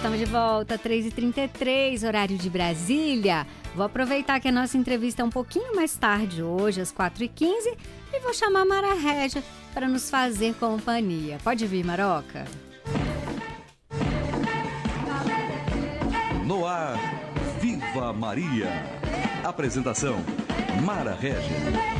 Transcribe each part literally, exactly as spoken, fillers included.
estamos de volta, três e trinta e três, horário de Brasília. Vou aproveitar que a nossa entrevista é um pouquinho mais tarde hoje, às quatro e quinze, e vou chamar a Mara Régia para nos fazer companhia. Pode vir, Maroca. No ar, Viva Maria. Apresentação, Mara Régia.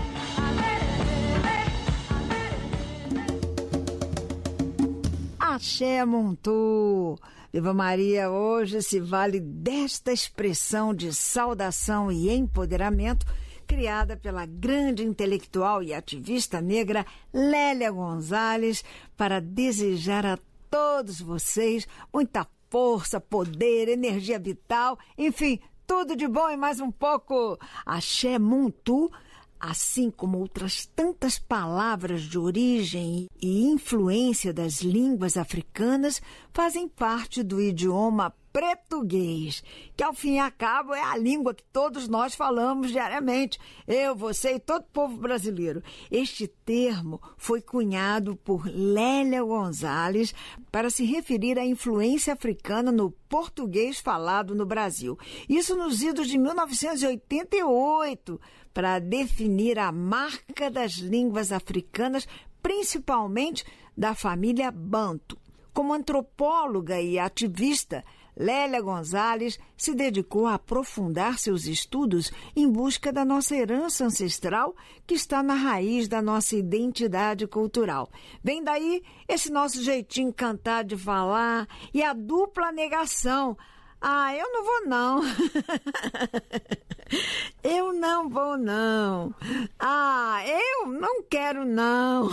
Axé Montu. Viva Maria hoje se vale desta expressão de saudação e empoderamento criada pela grande intelectual e ativista negra Lélia Gonzalez para desejar a todos vocês muita força, poder, energia vital, enfim, tudo de bom e mais um pouco. Axé Montu, assim como outras tantas palavras de origem e influência das línguas africanas, fazem parte do idioma português, que ao fim e ao cabo é a língua que todos nós falamos diariamente, eu, você e todo o povo brasileiro. Este termo foi cunhado por Lélia Gonzalez para se referir à influência africana no português falado no Brasil. Isso nos idos de mil novecentos e oitenta e oito, para definir a marca das línguas africanas, principalmente da família Banto. Como antropóloga e ativista, Lélia Gonzalez se dedicou a aprofundar seus estudos em busca da nossa herança ancestral que está na raiz da nossa identidade cultural. Vem daí esse nosso jeitinho cantar de falar e a dupla negação. Ah, eu não vou não. Eu não vou não. Ah, eu não quero não.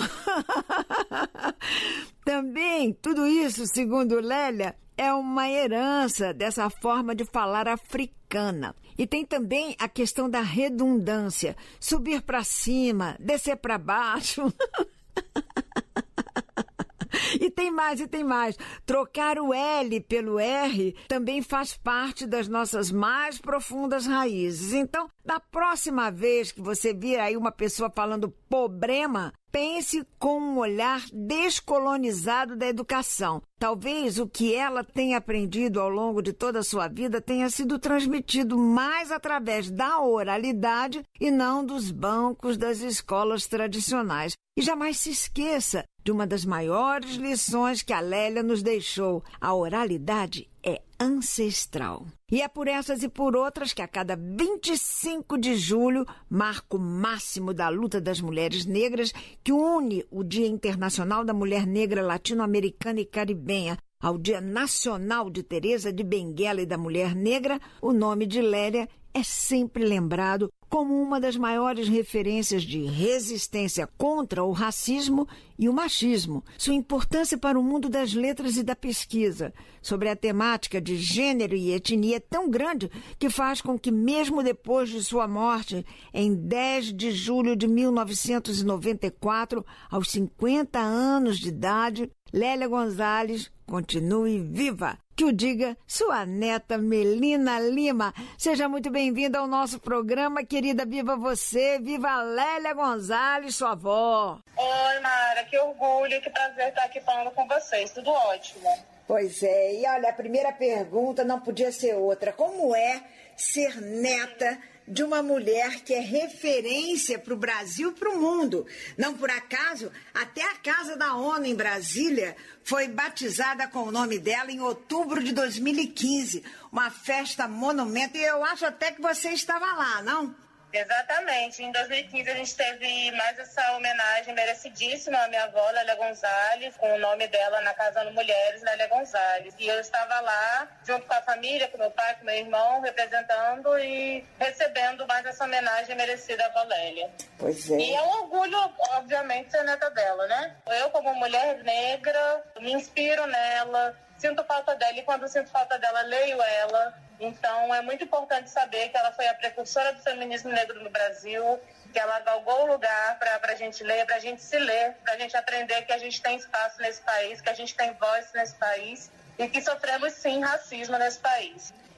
Também, tudo isso, segundo Lélia, é uma herança dessa forma de falar africana. E tem também a questão da redundância. Subir para cima, descer para baixo. E tem mais, e tem mais. Trocar o L pelo R também faz parte das nossas mais profundas raízes. Então, da próxima vez que você vir aí uma pessoa falando problema, pense com um olhar descolonizado da educação. Talvez o que ela tenha aprendido ao longo de toda a sua vida tenha sido transmitido mais através da oralidade e não dos bancos das escolas tradicionais. E jamais se esqueça de uma das maiores lições que a Lélia nos deixou. A oralidade é ancestral. E é por essas e por outras que a cada vinte e cinco de julho, marco máximo da luta das mulheres negras, que une o Dia Internacional da Mulher Negra Latino-Americana e Caribenha ao Dia Nacional de Teresa de Benguela e da Mulher Negra, o nome de Lélia é sempre lembrado como uma das maiores referências de resistência contra o racismo e o machismo. Sua importância para o mundo das letras e da pesquisa sobre a temática de gênero e etnia é tão grande que faz com que, mesmo depois de sua morte, em dez de julho de mil novecentos e noventa e quatro, aos cinquenta anos de idade, Lélia Gonzalez continue viva. Que o diga sua neta Melina Lima. Seja muito bem-vinda ao nosso programa, querida. Viva você, viva a Lélia Gonzalez, sua avó. Oi, Mara, que orgulho, que prazer estar aqui falando com vocês. Tudo ótimo. Pois é, e olha, a primeira pergunta não podia ser outra. Como é ser neta de uma mulher que é referência para o Brasil e para o mundo? Não por acaso, até a Casa da ONU em Brasília foi batizada com o nome dela em outubro de dois mil e quinze. Uma festa monumento, e eu acho até que você estava lá, não? Exatamente. Em dois mil e quinze a gente teve mais essa homenagem merecidíssima à minha avó, Lélia Gonzalez, com o nome dela na Casa das Mulheres, Lélia Gonzalez. E eu estava lá, junto com a família, com meu pai, com meu irmão, representando e recebendo mais essa homenagem merecida à avó Lélia. Pois é. E é um orgulho, obviamente, ser neta dela, né? Eu, como mulher negra, me inspiro nela, sinto falta dela, e quando sinto falta dela, leio ela. Então, é muito importante saber que ela foi a precursora do feminismo negro no Brasil, que ela galgou o lugar para a gente ler, para a gente se ler, para a gente aprender que a gente tem espaço nesse país, que a gente tem voz nesse país e que sofremos, sim, racismo nesse país.